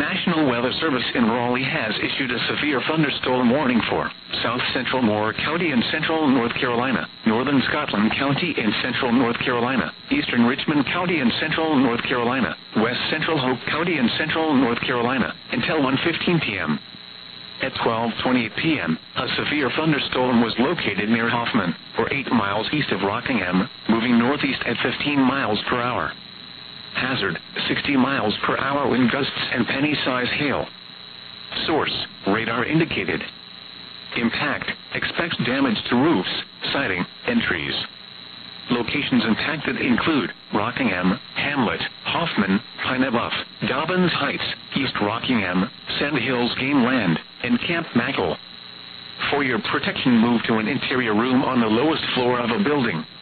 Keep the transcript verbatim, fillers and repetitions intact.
National Weather Service in Raleigh has issued a severe thunderstorm warning for South Central Moore County in central North Carolina, Northern Scotland County in central North Carolina, Eastern Richmond County in central North Carolina, West Central Hope County in central North Carolina, until one fifteen p m At twelve twenty-eight p m, a severe thunderstorm was located near Hoffman, or eight miles east of Rockingham, moving northeast at fifteen miles per hour. Hazard, sixty miles per hour wind gusts and penny-size hail. Source, radar indicated. Impact, expects damage to roofs, siding, and trees. Locations impacted include Rockingham, Hamlet, Hoffman, Pine Bluff, Dobbins Heights, East Rockingham, Sand Hills Game Land, and Camp Mackle. For your protection, move to an interior room on the lowest floor of a building.